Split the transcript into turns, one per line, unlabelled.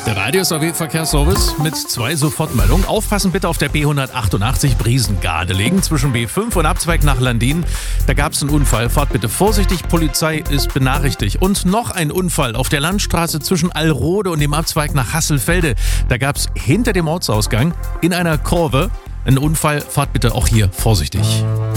Der Radio-SAW-Verkehrsservice mit 2 Sofortmeldungen. Aufpassen bitte auf der B188 Briesengardelegen zwischen B5 und Abzweig nach Landin. Da gab es einen Unfall. Fahrt bitte vorsichtig, Polizei ist benachrichtigt. Und noch ein Unfall auf der Landstraße zwischen Allrode und dem Abzweig nach Hasselfelde. Da gab es hinter dem Ortsausgang in einer Kurve einen Unfall. Fahrt bitte auch hier vorsichtig.